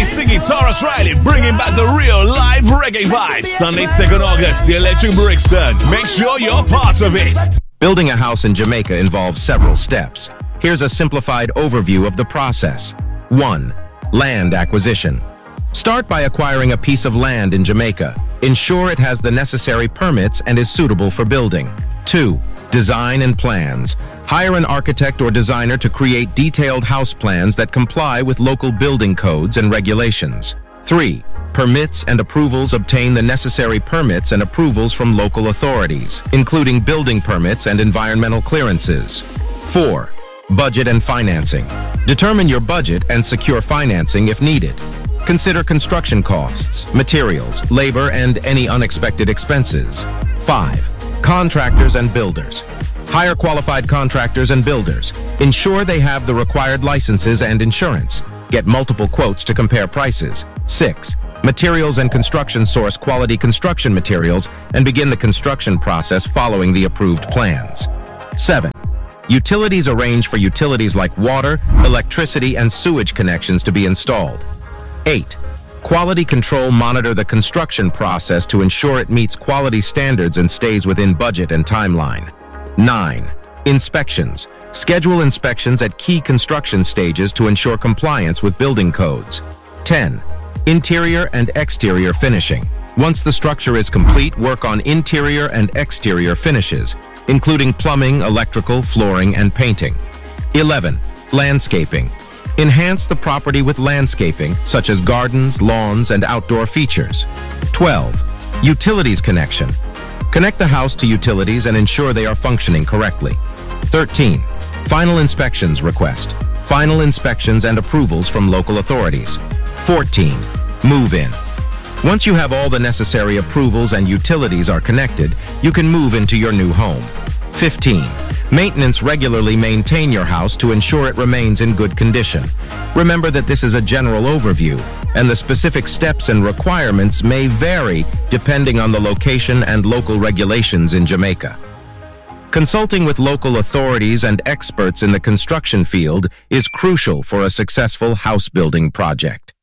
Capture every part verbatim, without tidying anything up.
me singing Taurus Riley, bringing back the real live reggae vibe. Sunday, second August, the Electric Brixton. Make sure you're part of it. Building a house in Jamaica involves several steps. Here's a simplified overview of the process. one. Land acquisition. Start by acquiring a piece of land in Jamaica. Ensure it has the necessary permits and is suitable for building. two. Design and plans. Hire an architect or designer to create detailed house plans that comply with local building codes and regulations. three. Permits and approvals. Obtain the necessary permits and approvals from local authorities, including building permits and environmental clearances. four. Budget and financing. Determine your budget and secure financing if needed. Consider construction costs, materials, labor, and any unexpected expenses. five. Contractors and builders. Hire qualified contractors and builders. Ensure they have the required licenses and insurance. Get multiple quotes to compare prices. six. Materials and construction. Source quality construction materials and begin the construction process following the approved plans. seven. Utilities. Arrange for utilities like water, electricity, and sewage connections to be installed. eight. Quality control. Monitor the construction process to ensure it meets quality standards and stays within budget and timeline. nine. Inspections. Schedule inspections at key construction stages to ensure compliance with building codes. ten. Interior and exterior finishing. Once the structure is complete, work on interior and exterior finishes, including plumbing, electrical, flooring, and painting. eleven. Landscaping. Enhance the property with landscaping, such as gardens, lawns, and outdoor features. twelve. Utilities connection. Connect the house to utilities and ensure they are functioning correctly. thirteen. Final inspections request. Final inspections and approvals from local authorities. fourteen. Move in. Once you have all the necessary approvals and utilities are connected, you can move into your new home. fifteen. Maintenance. Regularly maintain your house to ensure it remains in good condition. Remember that this is a general overview, and the specific steps and requirements may vary depending on the location and local regulations in Jamaica. Consulting with local authorities and experts in the construction field is crucial for a successful house building project.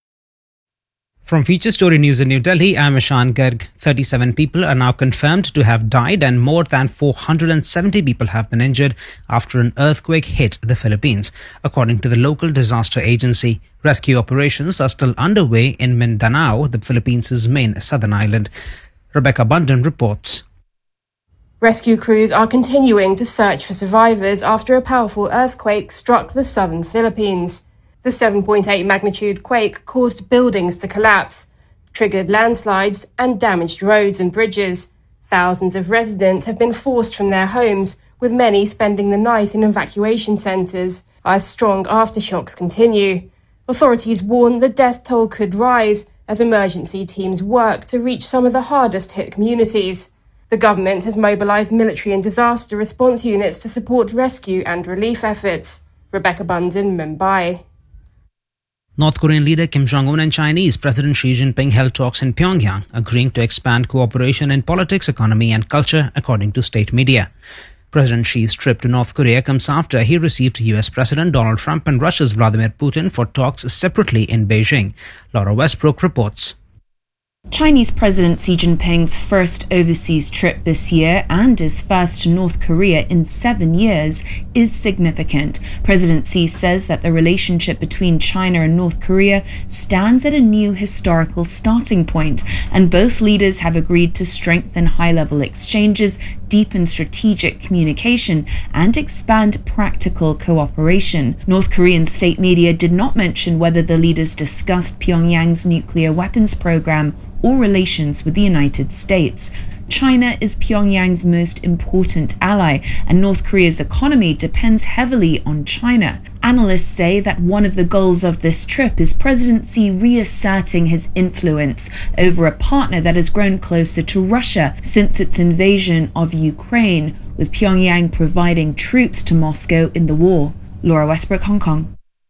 From Feature Story News in New Delhi, I'm Ishan Garg. thirty-seven people are now confirmed to have died and more than four hundred seventy people have been injured after an earthquake hit the Philippines. According to the local disaster agency, rescue operations are still underway in Mindanao, the Philippines' main southern island. Rebecca Bundan reports. Rescue crews are continuing to search for survivors after a powerful earthquake struck the southern Philippines. The seven point eight magnitude quake caused buildings to collapse, triggered landslides, and damaged roads and bridges. Thousands of residents have been forced from their homes, with many spending the night in evacuation centres as strong aftershocks continue. Authorities warn the death toll could rise as emergency teams work to reach some of the hardest hit communities. The government has mobilised military and disaster response units to support rescue and relief efforts. Rebecca Bundan, Mumbai. North Korean leader Kim Jong-un and Chinese President Xi Jinping held talks in Pyongyang, agreeing to expand cooperation in politics, economy and culture, according to state media. President Xi's trip to North Korea comes after he received U S President Donald Trump and Russia's Vladimir Putin for talks separately in Beijing. Laura Westbrook reports. Chinese President Xi Jinping's first overseas trip this year and his first to North Korea in seven years is significant. President Xi says that the relationship between China and North Korea stands at a new historical starting point, and both leaders have agreed to strengthen high-level exchanges, deepen strategic communication, and expand practical cooperation. North Korean state media did not mention whether the leaders discussed Pyongyang's nuclear weapons program or relations with the United States. China is Pyongyang's most important ally, and North Korea's economy depends heavily on China. Analysts say that one of the goals of this trip is President Xi reasserting his influence over a partner that has grown closer to Russia since its invasion of Ukraine, with Pyongyang providing troops to Moscow in the war. Laura Westbrook, Hong Kong.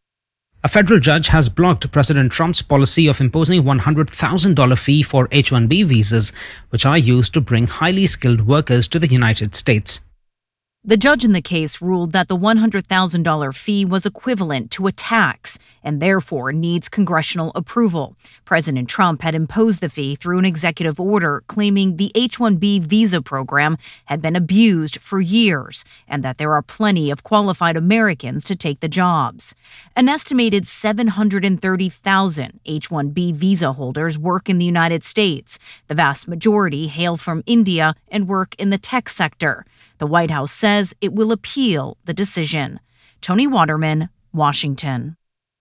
A federal judge has blocked President Trump's policy of imposing a one hundred thousand dollars fee for H one B visas, which are used to bring highly skilled workers to the United States. The judge in the case ruled that the one hundred thousand dollars fee was equivalent to a tax and therefore needs congressional approval. President Trump had imposed the fee through an executive order claiming the H one B visa program had been abused for years and that there are plenty of qualified Americans to take the jobs. An estimated seven hundred thirty thousand H one B visa holders work in the United States. The vast majority hail from India and work in the tech sector. The White House says it will appeal the decision. Tony Waterman, Washington.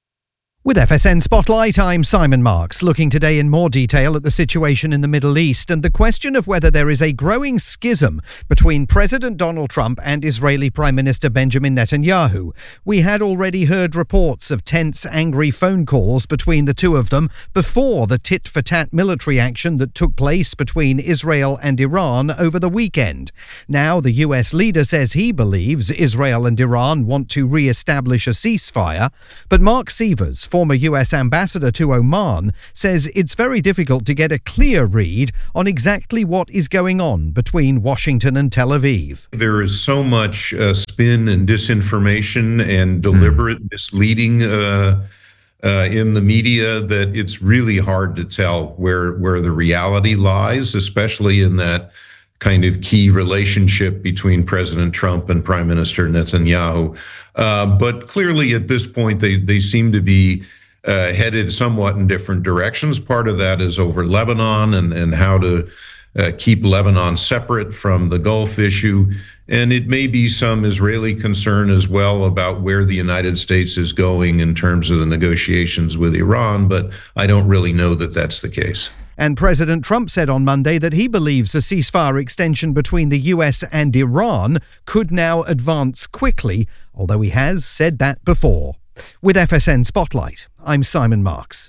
With F S N Spotlight, I'm Simon Marks, looking today in more detail at the situation in the Middle East and the question of whether there is a growing schism between President Donald Trump and Israeli Prime Minister Benjamin Netanyahu. We had already heard reports of tense, angry phone calls between the two of them before the tit-for-tat military action that took place between Israel and Iran over the weekend. Now, the U S leader says he believes Israel and Iran want to re-establish a ceasefire, but Mark Sievers, former U S ambassador to Oman, says it's very difficult to get a clear read on exactly what is going on between Washington and Tel Aviv. There is so much uh, spin and disinformation and deliberate mm. misleading uh, uh, in the media that it's really hard to tell where where the reality lies, especially in that kind of key relationship between President Trump and Prime Minister Netanyahu. Uh, but clearly at this point, they, they seem to be uh, headed somewhat in different directions. Part of that is over Lebanon and, and how to uh, keep Lebanon separate from the Gulf issue. And it may be some Israeli concern as well about where the United States is going in terms of the negotiations with Iran, but I don't really know that that's the case. And President Trump said on Monday that he believes a ceasefire extension between the U S and Iran could now advance quickly, although he has said that before. With F S N Spotlight, I'm Simon Marks.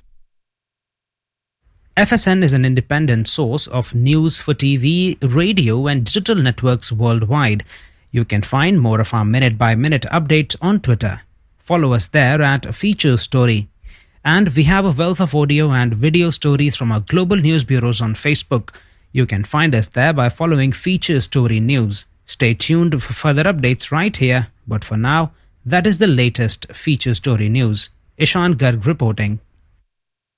F S N is an independent source of news for T V, radio and digital networks worldwide. You can find more of our minute-by-minute updates on Twitter. Follow us there at Feature Story. And we have a wealth of audio and video stories from our global news bureaus on Facebook. You can find us there by following Feature Story News. Stay tuned for further updates right here. But for now, that is the latest Feature Story News. Ishan Garg reporting.